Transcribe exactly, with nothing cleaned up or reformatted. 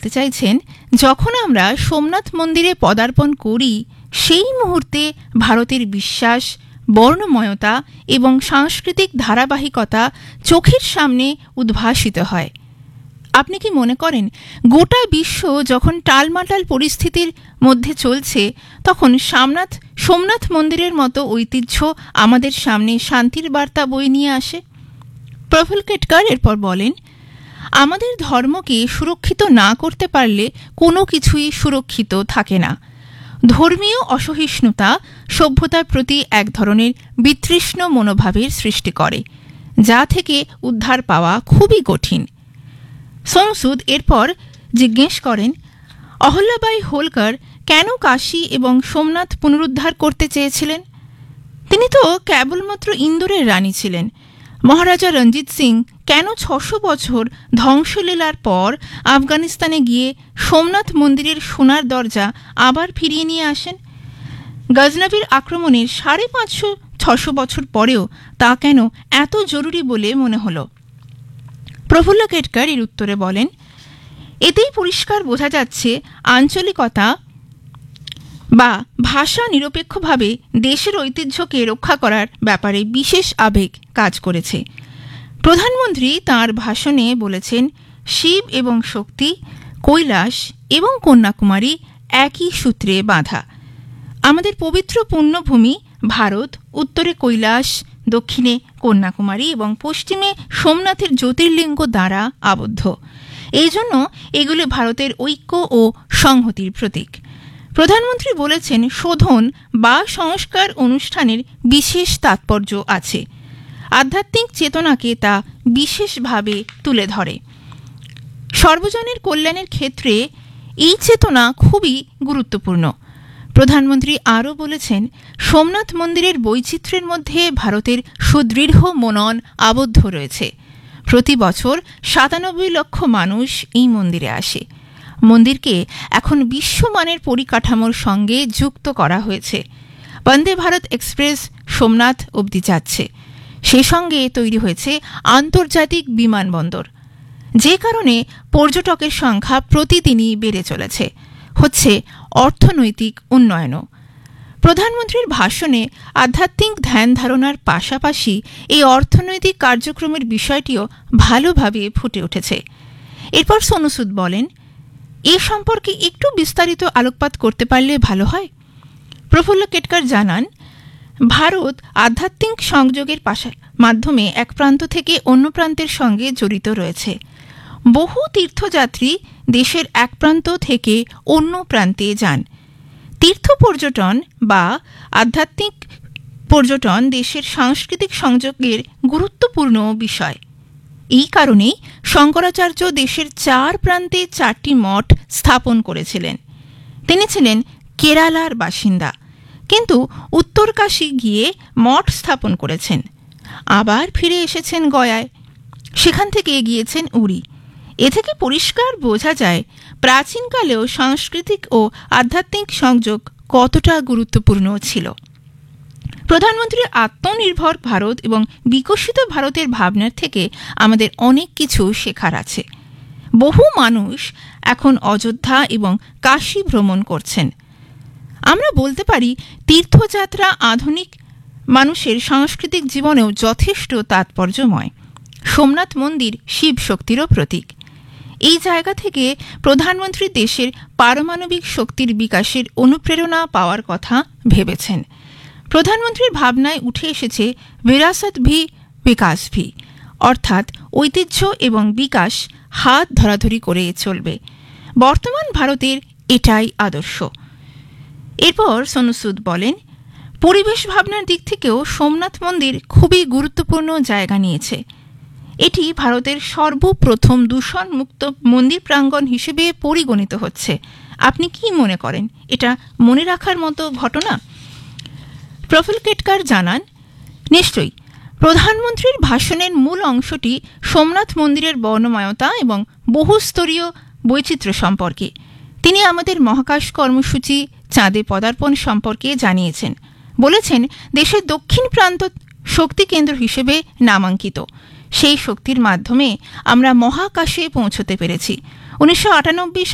বলতে চাইছেন, যখন আমরা সোমনাথ মন্দিরে পদার্পণ করি সেই মুহূর্তে ভারতের বিশ্বাস, বর্ণময়তা এবং সাংস্কৃতিক ধারাবাহিকতা চোখের সামনে উদ্ভাসিত হয়। আপনি কি মনে করেন গোটা বিশ্ব যখন টালমাটাল পরিস্থিতির মধ্যে চলছে তখন সোমনাথ সোমনাথ মন্দিরের মতো ঐতিহ্য আমাদের সামনে শান্তির বার্তা বয়ে নিয়ে আসে? প্রফুল্ল কেটকর এরপর বলেন, আমাদের ধর্মকে সুরক্ষিত না করতে পারলে কোনো কিছুই সুরক্ষিত থাকে না। ধর্মীয় অসহিষ্ণুতা সভ্যতার প্রতি এক ধরনের বিতৃষ্ণ মনোভাবের সৃষ্টি করে, যা থেকে উদ্ধার পাওয়া খুবই কঠিন। সোমসুদ এরপর জিজ্ঞেস করেন, অহল্যাবাই হোলকার কেন কাশী এবং সোমনাথ পুনরুদ্ধার করতে চেয়েছিলেন? তিনি তো কেবলমাত্র ইন্দোরের রানী ছিলেন। মহারাজা রঞ্জিত সিং কেন ছশো বছর ধ্বংসলীলার পর আফগানিস্তানে গিয়ে সোমনাথ মন্দিরের সোনার দরজা আবার ফিরিয়ে নিয়ে আসেন? গজনবির আক্রমণের সাড়ে পাঁচশো ছশো বছর পরেও তা কেন এত জরুরি বলে মনে হল? প্রফুল্ল কেটকর এর উত্তরে বলেন, এতেই পরিষ্কার বোঝা যাচ্ছে আঞ্চলিকতা বা ভাষা নিরপেক্ষভাবে দেশের ঐতিহ্যকে রক্ষা করার ব্যাপারে বিশেষ আবেগ কাজ করেছে। প্রধানমন্ত্রী তাঁর ভাষণে বলেছেন, শিব এবং শক্তি, কৈলাস এবং কন্যাকুমারী একই সূত্রে বাঁধা। আমাদের পবিত্র পুণ্যভূমি ভারত উত্তরে কৈলাস, দক্ষিণে কন্যাকুমারী এবং পশ্চিমে সোমনাথের জ্যোতির্লিঙ্গ দ্বারা আবদ্ধ। এই জন্য এগুলি ভারতের ঐক্য ও সংহতির প্রতীক। প্রধানমন্ত্রী বলেছেন, শোধন বা সংস্কার অনুষ্ঠানের বিশেষ তাৎপর্য আছে। আধ্যাত্মিক চেতনাকে তা বিশেষভাবে তুলে ধরে। সর্বজনের কল্যাণের ক্ষেত্রে এই চেতনা খুবই গুরুত্বপূর্ণ। প্রধানমন্ত্রী আরও বলেছেন, সোমনাথ মন্দিরের বৈচিত্র্যের মধ্যে ভারতের সুদৃঢ় মনন আবদ্ধ রয়েছে। প্রতি বছর সাতানব্বই লক্ষ মানুষ এই মন্দিরে আসে। মন্দিরকে এখন বিশ্বমানের পরিকাঠামোর সঙ্গে যুক্ত করা হয়েছে। বন্দে ভারত এক্সপ্রেস সোমনাথ অবধি যাচ্ছে। সে সঙ্গে তৈরি হয়েছে আন্তর্জাতিক বিমানবন্দর, যে কারণে পর্যটকের সংখ্যা প্রতিদিনই বেড়ে চলেছে। হচ্ছে অর্থনৈতিক উন্নয়নও। প্রধানমন্ত্রীর ভাষণে আধ্যাত্মিক ধ্যান ধারণার পাশাপাশি এই অর্থনৈতিক কার্যক্রমের বিষয়টিও ভালোভাবে ফুটে উঠেছে। এরপর সোনুসুদ বলেন, এ সম্পর্কে একটু বিস্তারিত আলোকপাত করতে পারলে ভালো হয়। প্রফুল্ল কেটকর জানান, ভারত আধ্যাত্মিক সংযোগের পাশা মাধ্যমে এক প্রান্ত থেকে অন্য প্রান্তের সঙ্গে জড়িত রয়েছে। বহু তীর্থযাত্রী দেশের এক প্রান্ত থেকে অন্য প্রান্তে যান। তীর্থ পর্যটন বা আধ্যাত্মিক পর্যটন দেশের সাংস্কৃতিক সংযোগের গুরুত্বপূর্ণ বিষয়। এই কারণেই শঙ্করাচার্য দেশের চার প্রান্তে চারটি মঠ স্থাপন করেছিলেন। তিনি ছিলেন কেরালার বাসিন্দা, কিন্তু উত্তরকাশী গিয়ে মঠ স্থাপন করেছেন। আবার ফিরে এসেছেন গয়ায়, সেখান থেকে গিয়েছেন উড়ি। এ থেকে পরিষ্কার বোঝা যায় প্রাচীনকালেও সাংস্কৃতিক ও আধ্যাত্মিক সংযোগ কতটা গুরুত্বপূর্ণ ছিল। প্রধানমন্ত্রীর আত্মনির্ভর ভারত এবং বিকশিত ভারতের ভাবনার থেকে আমাদের অনেক কিছু শেখার আছে। বহু মানুষ এখন অযোধ্যা এবং কাশী ভ্রমণ করছেন। আমরা বলতে পারি তীর্থযাত্রা আধুনিক মানুষের সাংস্কৃতিক জীবনেও যথেষ্ট তাৎপর্যময়। সোমনাথ মন্দির শিব শক্তিরও প্রতীক। এই জায়গা থেকে প্রধানমন্ত্রী দেশের পারমাণবিক শক্তির বিকাশের অনুপ্রেরণা পাওয়ার কথা ভেবেছেন। প্রধানমন্ত্রীর ভাবনায় উঠে এসেছে বিরাসত ভি বিকাশ ভি, অর্থাৎ ঐতিহ্য এবং বিকাশ হাত ধরাধরি করে চলবে। বর্তমান ভারতের এটাই আদর্শ। এরপর সোনুসুদ বলেন, পরিবেশ ভাবনার দিক থেকেও সোমনাথ মন্দির খুবই গুরুত্বপূর্ণ জায়গা নিয়েছে। এটি ভারতের সর্বপ্রথম দূষণ মুক্ত মন্দির প্রাঙ্গণ হিসেবে পরিগণিত হচ্ছে। আপনি কি মনে করেন, এটা মনে রাখার মতো ঘটনা? প্রফুল্ল কেটকর জানান, নিশ্চয়ই। প্রধানমন্ত্রীর ভাষণের মূল অংশটি সোমনাথ মন্দিরের বর্ণময়তা এবং বহুস্তরীয় বৈচিত্র্য সম্পর্কে। তিনি আমাদের মহাকাশ কর্মসূচি চাঁদে পদার্পণ সম্পর্কে জানিয়েছেন। বলেছেন, দেশের দক্ষিণ প্রান্ত শক্তি কেন্দ্র হিসেবে নামাঙ্কিত। সেই শক্তির মাধ্যমে আমরা মহাকাশে পৌঁছতে পেরেছি। উনিশশো আটানব্বই